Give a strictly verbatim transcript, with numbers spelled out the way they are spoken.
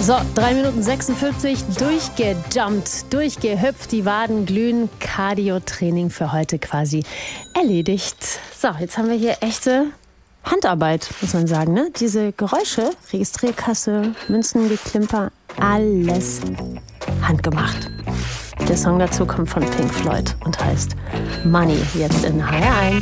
So, drei Minuten sechsundvierzig, durchgejumpt, durchgehüpft, die Waden glühen, Cardio-Training für heute quasi erledigt. So, jetzt haben wir hier echte Handarbeit, muss man sagen, ne? Diese Geräusche, Registrierkasse, Münzengeklimper, alles handgemacht. Der Song dazu kommt von Pink Floyd und heißt Money, jetzt in H R eins.